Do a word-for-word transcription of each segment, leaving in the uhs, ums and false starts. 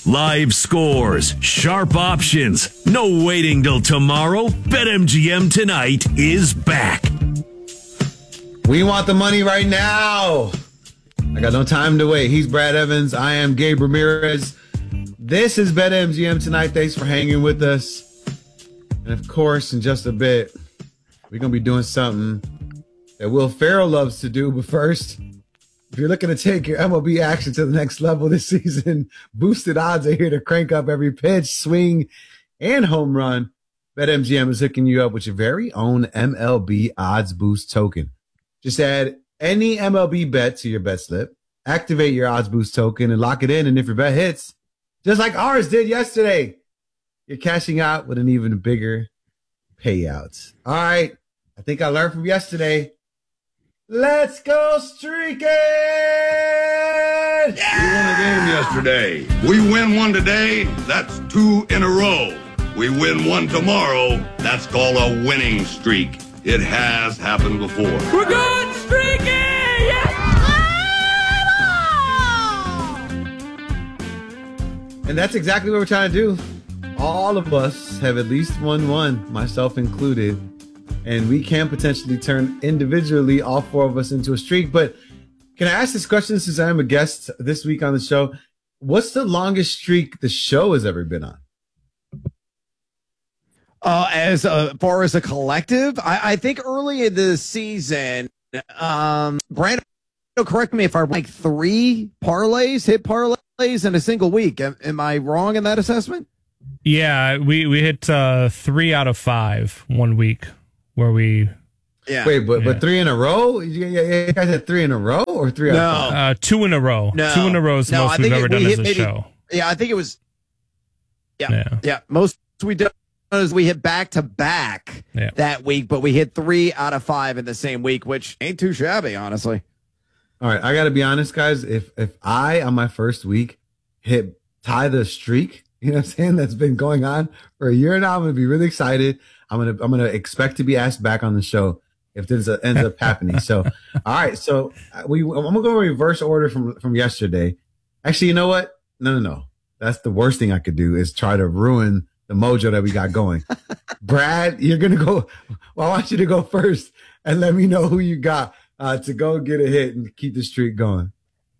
Live scores, sharp options, no waiting till tomorrow. BetMGM Tonight is back. We want the money right now. I got no time to wait. He's Brad Evans. I am Gabe Ramirez. This is BetMGM Tonight. Thanks for hanging with us. And of course, in just a bit, we're going to be doing something that Will Ferrell loves to do. But first, if you're looking to take your M L B action to the next level this season, boosted odds are here to crank up every pitch, swing, and home run. BetMGM is hooking you up with your very own M L B Odds Boost token. Just add any M L B bet to your bet slip, activate your Odds Boost token, and lock it in. And if your bet hits, just like ours did yesterday, you're cashing out with an even bigger payout. All right. I think I learned from yesterday. Let's go streaking! Yeah! We won a game yesterday. We win one today, that's two in a row. We win one tomorrow, that's called a winning streak. It has happened before. We're good streaking! Yeah! And that's exactly what we're trying to do. All of us have at least won one, myself included. And we can potentially turn individually all four of us into a streak. But can I ask this question since I am a guest this week on the show? What's the longest streak the show has ever been on? Uh, as uh, far as a collective, I, I think early in the season, um, Brandon, correct me if I'm like three parlays, hit parlays in a single week. Am, am I wrong in that assessment? Yeah, we, we hit uh, three out of five one week. Where we, yeah. Wait, but yeah. but three in a row? You, you, you guys had three in a row or three? No, out of five? Uh, two in a row. No. Two in a row is the no, most I we've think ever it, done we as hit a maybe, show. Yeah, I think it was. Yeah, yeah, yeah. Most we done is we hit back to back yeah. that week, but we hit three out of five in the same week, which ain't too shabby, honestly. All right, I got to be honest, guys. If if I on my first week hit tie the streak, you know what I'm saying, that's been going on for a year now, I'm gonna be really excited. I'm gonna I'm gonna expect to be asked back on the show if this ends up happening. So, all right. So we I'm gonna go in reverse order from from yesterday. Actually, you know what? No, no, no. That's the worst thing I could do is try to ruin the mojo that we got going. Brad, you're gonna go. Well, I want you to go first and let me know who you got uh, to go get a hit and keep the streak going.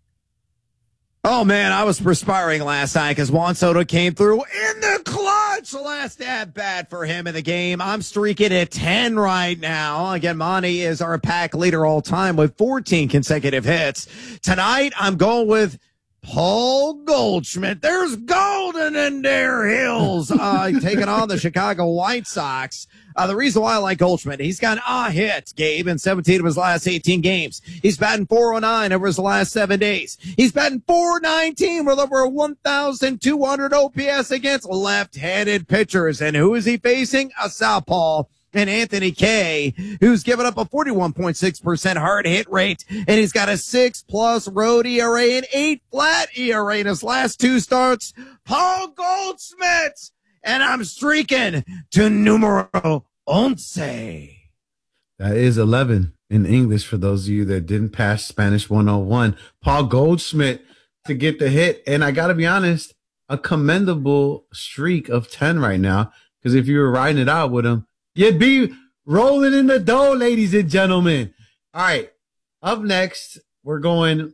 Oh, man, I was perspiring last night because Juan Soto came through in the clutch. Last at bat for him in the game. I'm streaking at ten right now. Again, Monty is our pack leader all time with fourteen consecutive hits. Tonight, I'm going with Paul Goldschmidt. There's golden in their hills. Uh, taking on the Chicago White Sox. Uh, the reason why I like Goldschmidt, he's got a hit, Gabe, in seventeen of his last eighteen games. He's batting four oh nine over his last seven days. He's batting four nineteen with over one thousand two hundred O P S against left-handed pitchers. And who is he facing? A southpaw. And Anthony Kay, who's given up a forty-one point six percent hard hit rate, and he's got a six plus road E R A and eight flat E R A in his last two starts. Paul Goldschmidt, and I'm streaking to numero once. That is eleven in English for those of you that didn't pass Spanish one oh one. Paul Goldschmidt to get the hit, and I got to be honest, a commendable streak of ten right now, because if you were riding it out with him, you'd be rolling in the dough, ladies and gentlemen. All right. Up next, we're going.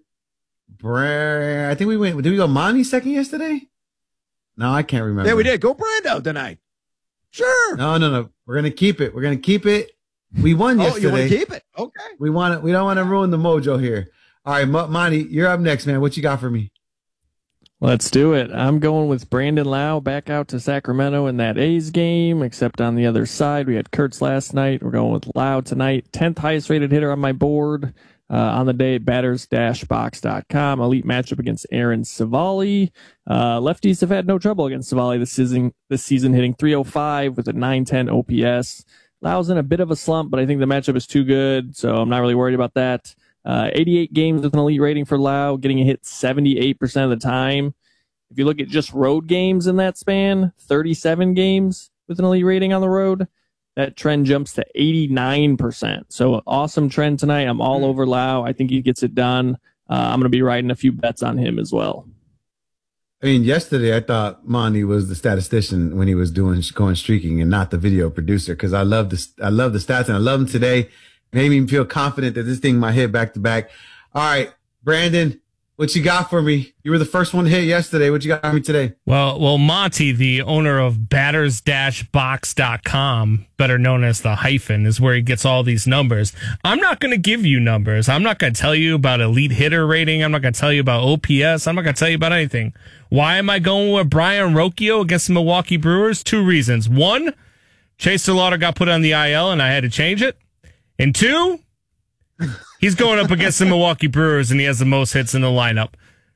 I think we went. Did we go Monty second yesterday? No, I can't remember. Yeah, we did. Go Brando tonight. Sure. No, no, no. We're gonna keep it. We're gonna keep it. We won yesterday. Oh, you want to keep it? Okay. We want it. We don't want to ruin the mojo here. All right, Monty, you're up next, man. What you got for me? Let's do it. I'm going with Brandon Lau back out to Sacramento in that A's game, except on the other side, we had Kurtz last night. We're going with Lau tonight. tenth highest rated hitter on my board uh, on the day at batters dash box dot com. Elite matchup against Aaron Savali. Uh, lefties have had no trouble against Savali this season, this season hitting three oh five with a nine ten O P S. Lau's in a bit of a slump, but I think the matchup is too good, so I'm not really worried about that. Uh, eighty-eight games with an elite rating for Lau, getting a hit seventy-eight percent of the time. If you look at just road games in that span, thirty-seven games with an elite rating on the road, that trend jumps to eighty-nine percent. So awesome trend tonight. I'm all over Lau. I think he gets it done. Uh, I'm going to be riding a few bets on him as well. I mean, yesterday I thought Monty was the statistician when he was doing going streaking and not the video producer because I love the I love the stats and I love them today. Made me feel confident that this thing might hit back to back. All right, Brandon, what you got for me? You were the first one to hit yesterday. What you got for me today? Well, well, Monty, the owner of batters dash box dot com, better known as the Hyphen, is where he gets all these numbers. I'm not going to give you numbers. I'm not going to tell you about elite hitter rating. I'm not going to tell you about O P S. I'm not going to tell you about anything. Why am I going with Brian Rocchio against the Milwaukee Brewers? Two reasons. One, Chase Lauder got put on the I L and I had to change it. And two, he's going up against the Milwaukee Brewers and he has the most hits in the lineup.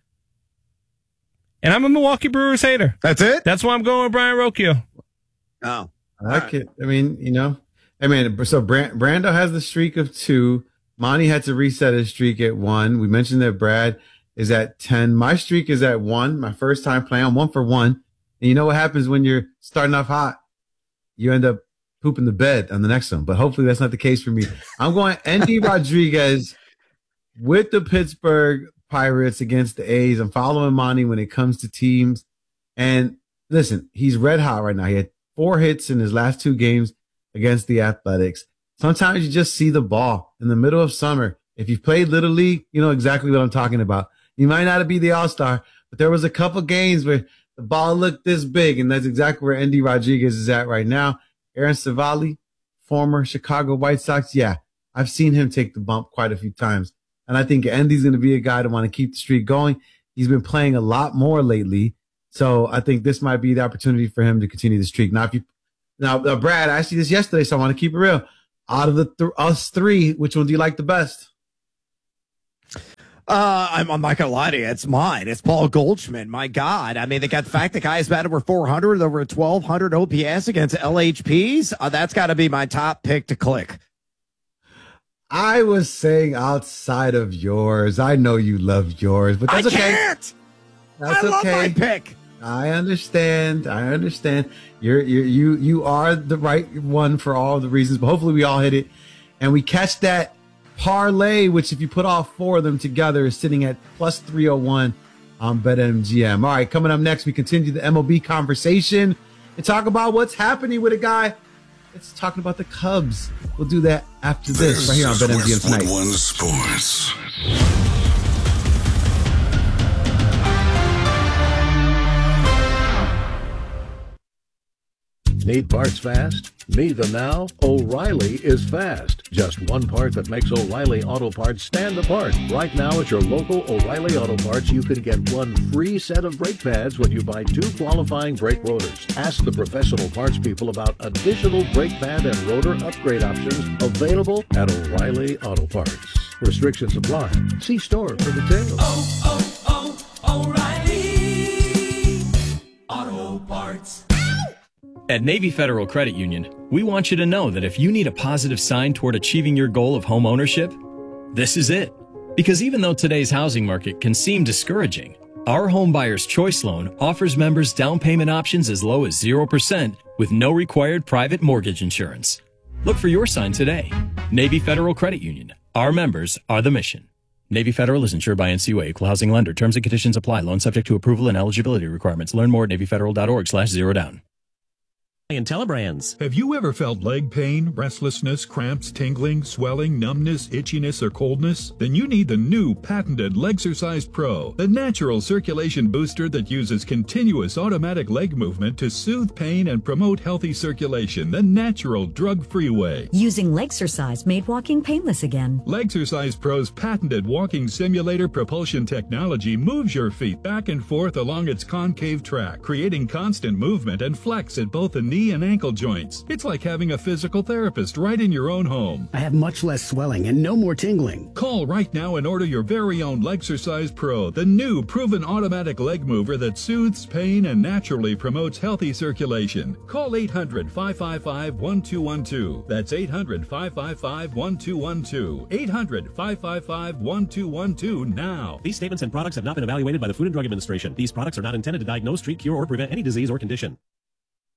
And I'm a Milwaukee Brewers hater. That's it? That's why I'm going with Brian Rocchio. Oh. I like it. I mean, you know, I mean, so Brand, Brando has the streak of two. Monty had to reset his streak at one. We mentioned that Brad is at ten. My streak is at one. My first time playing, I'm one for one. And you know what happens when you're starting off hot? You end up pooping the bed on the next one. But hopefully that's not the case for me. I'm going Endy Rodriguez with the Pittsburgh Pirates against the A's. I'm following Monty when it comes to teams. And listen, he's red hot right now. He had four hits in his last two games against the Athletics. Sometimes you just see the ball in the middle of summer. If you've played Little League, you know exactly what I'm talking about. You might not be the all-star, but there was a couple games where the ball looked this big, and that's exactly where Endy Rodriguez is at right now. Aaron Civale, former Chicago White Sox. Yeah, I've seen him take the bump quite a few times. And I think Endy's going to be a guy to want to keep the streak going. He's been playing a lot more lately. So I think this might be the opportunity for him to continue the streak. Now, if you, now, uh, Brad, I asked you this yesterday, so I want to keep it real. Out of the th- us three, which one do you like the best? Uh, I'm, I'm not gonna lie to you. It's mine. It's Paul Goldschmidt. My God. I mean, they got the fact the guy's batted over four hundred, over twelve hundred O P S against L H Ps. Uh, that's got to be my top pick to click. I was saying outside of yours. I know you love yours, but that's I okay. Can't. That's I love okay. my pick. I understand. I understand. You're, you're you you are the right one for all the reasons, but hopefully we all hit it and we catch that parlay, which if you put all four of them together is sitting at plus three oh one on BetMGM. All right, coming up next, we continue the M L B conversation and talk about what's happening with a guy that's talking about the Cubs. We'll do that after this, this right here on BetMGM tonight. One Sports. Need parts fast? Need them now? O'Reilly is fast. Just one part that makes O'Reilly Auto Parts stand apart. Right now at your local O'Reilly Auto Parts, you can get one free set of brake pads when you buy two qualifying brake rotors. Ask the professional parts people about additional brake pad and rotor upgrade options available at O'Reilly Auto Parts. Restrictions apply. See store for details. Oh, oh, oh, O'Reilly Auto Parts. At Navy Federal Credit Union, we want you to know that if you need a positive sign toward achieving your goal of home ownership, this is it. Because even though today's housing market can seem discouraging, our Home Buyer's Choice Loan offers members down payment options as low as zero percent with no required private mortgage insurance. Look for your sign today. Navy Federal Credit Union. Our members are the mission. Navy Federal is insured by N C U A, Equal Housing Lender. Terms and conditions apply. Loan subject to approval and eligibility requirements. Learn more at NavyFederal.org slash zero down. And Telebrands. Have you ever felt leg pain, restlessness, cramps, tingling, swelling, numbness, itchiness, or coldness? Then you need the new patented Legsercise Pro, the natural circulation booster that uses continuous automatic leg movement to soothe pain and promote healthy circulation the natural drug-free way. Using Legsercise made walking painless again. Legsercise Pro's patented walking simulator propulsion technology moves your feet back and forth along its concave track, creating constant movement and flex at both the knee and ankle joints. It's like having a physical therapist right in your own home. I have much less swelling and no more tingling. Call right now and order your very own Legsercise Pro, the new proven automatic leg mover that soothes pain and naturally promotes healthy circulation. Call eight hundred, five five five, one two one two. That's eight hundred, five five five, one two one two. eight hundred, five five five, one two one two now. These statements and products have not been evaluated by the Food and Drug Administration. These products are not intended to diagnose, treat, cure, or prevent any disease or condition.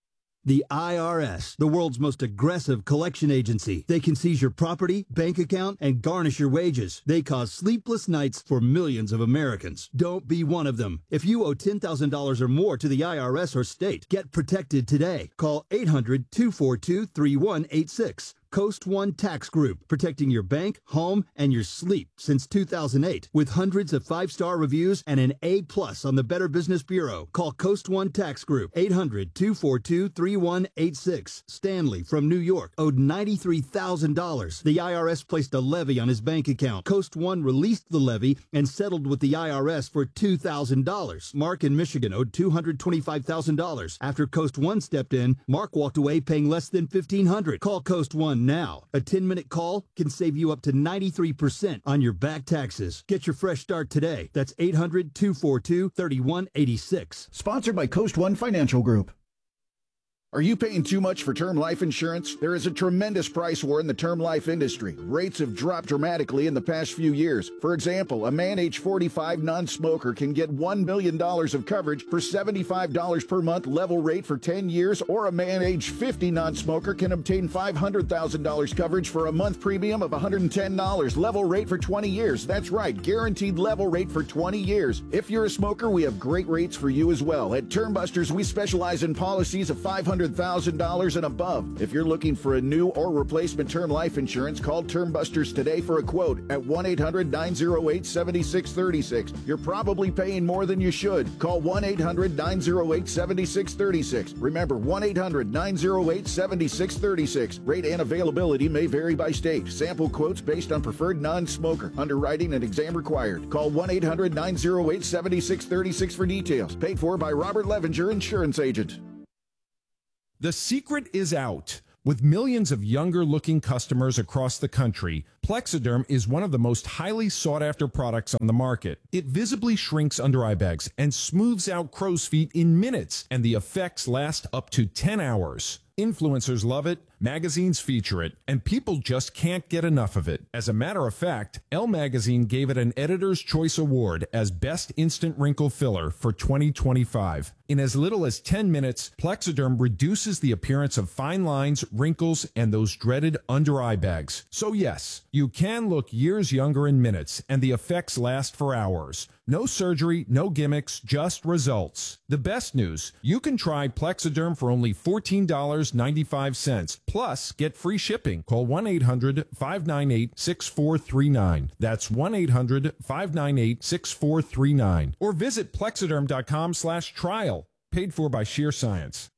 The I R S, the world's most aggressive collection agency. They can seize your property, bank account, and garnish your wages. They cause sleepless nights for millions of Americans. Don't be one of them. If you owe ten thousand dollars or more to the I R S or state, get protected today. Call eight hundred, two four two, three one eight six. Coast One Tax Group, protecting your bank, home, and your sleep since two thousand eight. With hundreds of five-star reviews and an A plus on the Better Business Bureau. Call Coast One Tax Group, eight hundred, two four two, three one eight six. Stanley from New York owed ninety-three thousand dollars. The I R S placed a levy on his bank account. Coast One released the levy and settled with the I R S for two thousand dollars. Mark in Michigan owed two hundred twenty-five thousand dollars. After Coast One stepped in, Mark walked away paying less than fifteen hundred dollars. Call Coast One now. A ten-minute call can save you up to ninety-three percent on your back taxes. Get your fresh start today. That's eight hundred, two four two, three one eight six. Sponsored by Coast One Financial Group. Are you paying too much for term life insurance? There is a tremendous price war in the term life industry. Rates have dropped dramatically in the past few years. For example, a man age forty-five non-smoker can get one million dollars of coverage for seventy-five dollars per month level rate for ten years, or a man age fifty non-smoker can obtain five hundred thousand dollars coverage for a month premium of one hundred ten dollars level rate for twenty years. That's right, guaranteed level rate for twenty years. If you're a smoker, we have great rates for you as well. At Term Busters, we specialize in policies of five hundred thousand dollars and above. If you're looking for a new or replacement term life insurance, call Term Busters today for a quote at one eight hundred, nine oh eight, seven six three six. You're probably paying more than you should. Call one eight hundred, nine oh eight, seven six three six. Remember, one eight hundred, nine oh eight, seven six three six. Rate and availability may vary by state. Sample quotes based on preferred non-smoker. Underwriting and exam required. Call one eight hundred, nine oh eight, seven six three six for details. Paid for by Robert Levenger, Insurance Agent. The secret is out. With millions of younger-looking customers across the country, Plexiderm is one of the most highly sought-after products on the market. It visibly shrinks under-eye bags and smooths out crow's feet in minutes, and the effects last up to ten hours. Influencers love it, magazines feature it, and people just can't get enough of it. As a matter of fact, Elle Magazine gave it an Editor's Choice Award as Best Instant Wrinkle Filler for twenty twenty-five. In as little as ten minutes, Plexiderm reduces the appearance of fine lines, wrinkles, and those dreaded under-eye bags. So yes, you can look years younger in minutes, and the effects last for hours. No surgery, no gimmicks, just results. The best news, you can try Plexiderm for only fourteen dollars and ninety-five cents. Plus, get free shipping. Call one eight hundred, five nine eight, six four three nine. That's one eight hundred, five nine eight, six four three nine. Or visit Plexiderm dot com slash trial. Paid for by Sheer Science.